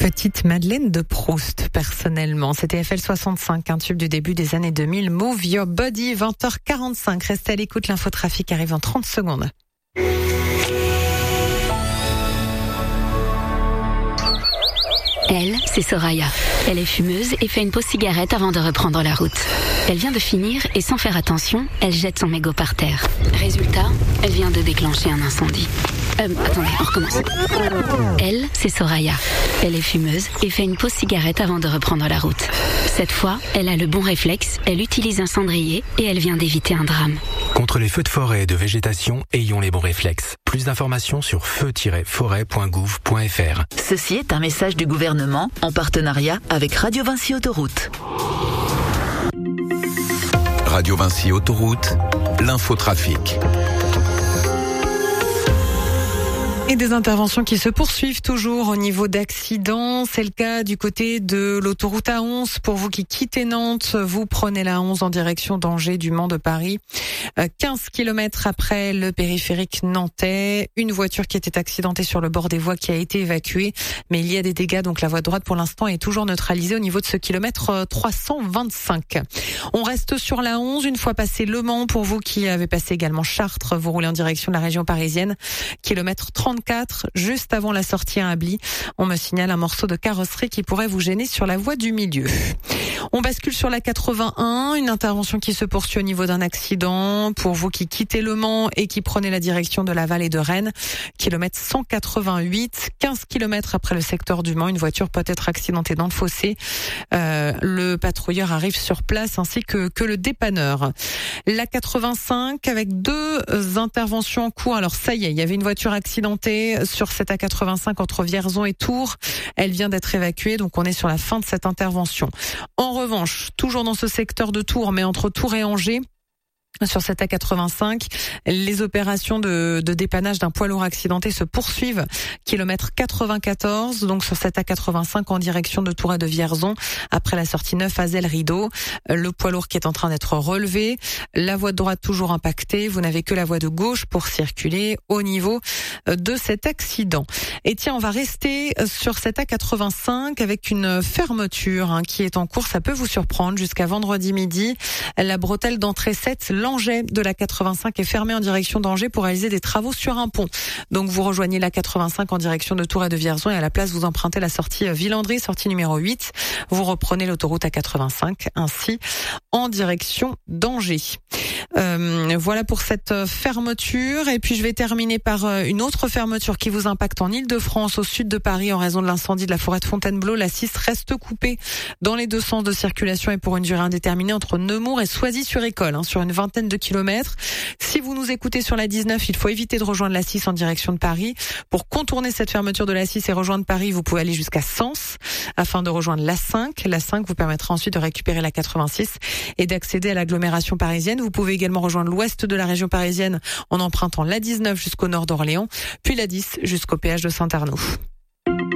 petite Madeleine de Proust, personnellement. C'était FL65, un tube du début des années 2000. Move Your Body, 20h45. Restez à l'écoute, l'infotrafic arrive en 30 secondes. Elle, c'est Soraya. Elle est fumeuse et fait une pause cigarette avant de reprendre la route. Elle vient de finir et sans faire attention, elle jette son mégot par terre. Résultat, elle vient de déclencher un incendie. Attendez, on recommence. Elle, c'est Soraya. Elle est fumeuse et fait une pause cigarette avant de reprendre la route. Cette fois, elle a le bon réflexe, elle utilise un cendrier et elle vient d'éviter un drame. Contre les feux de forêt et de végétation, ayons les bons réflexes. Plus d'informations sur feu-forêt.gouv.fr. Ceci est un message du gouvernement en partenariat avec Radio Vinci Autoroute. Radio Vinci Autoroute, l'infotrafic. Et des interventions qui se poursuivent toujours au niveau d'accidents. C'est le cas du côté de l'autoroute A11. Pour vous qui quittez Nantes, vous prenez la 11 en direction d'Angers, du Mans, de Paris. 15 kilomètres après le périphérique nantais, une voiture qui était accidentée sur le bord des voies qui a été évacuée. Mais il y a des dégâts, donc la voie droite pour l'instant est toujours neutralisée au niveau de ce kilomètre 325. On reste sur la 11 une fois passé Le Mans. Pour vous qui avez passé également Chartres, vous roulez en direction de la région parisienne. Kilomètre 34, juste avant la sortie à Ably. On me signale un morceau de carrosserie qui pourrait vous gêner sur la voie du milieu. On bascule sur la 81, une intervention qui se poursuit au niveau d'un accident. Pour vous qui quittez Le Mans et qui prenez la direction de Laval et de Rennes, kilomètre 188, 15 kilomètres après le secteur du Mans, une voiture peut être accidentée dans le fossé. Le patrouilleur arrive sur place ainsi que le dépanneur. La 85 avec deux interventions en cours. Alors ça y est, il y avait une voiture accidentée sur cette A85 entre Vierzon et Tours. Elle vient d'être évacuée, donc on est sur la fin de cette intervention. En revanche, toujours dans ce secteur de Tours, mais entre Tours et Angers, sur cette A85, les opérations de dépannage d'un poids lourd accidenté se poursuivent. Kilomètre 94, donc sur cette A85 en direction de Tours et de Vierzon, après la sortie 9 à Zell-Rideau. Le poids lourd qui est en train d'être relevé. La voie de droite toujours impactée. Vous n'avez que la voie de gauche pour circuler au niveau de cet accident. Et tiens, on va rester sur cette A85 avec une fermeture qui est en cours. Ça peut vous surprendre jusqu'à vendredi midi. La bretelle d'entrée 7, l'Angers de la 85 est fermée en direction d'Angers pour réaliser des travaux sur un pont. Donc vous rejoignez la 85 en direction de Tours et de Vierzon et à la place vous empruntez la sortie Villandry, sortie numéro 8. Vous reprenez l'autoroute A85 ainsi en direction d'Angers. Voilà pour cette fermeture. Et puis je vais terminer par une autre fermeture qui vous impacte en Île-de-France, au sud de Paris, en raison de l'incendie de la forêt de Fontainebleau. La 6 reste coupée dans les deux sens de circulation et pour une durée indéterminée entre Nemours et Soisy-sur-École, sur une vingtaine de kilomètres. Si vous nous écoutez sur la 19, il faut éviter de rejoindre la 6 en direction de Paris. Pour contourner cette fermeture de la 6 et rejoindre Paris, vous pouvez aller jusqu'à Sens afin de rejoindre la 5. La 5 vous permettra ensuite de récupérer la 86 et d'accéder à l'agglomération parisienne. Vous pouvez également rejoindre l'ouest de la région parisienne en empruntant la 19 jusqu'au nord d'Orléans, puis la 10 jusqu'au péage de Saint-Arnoux.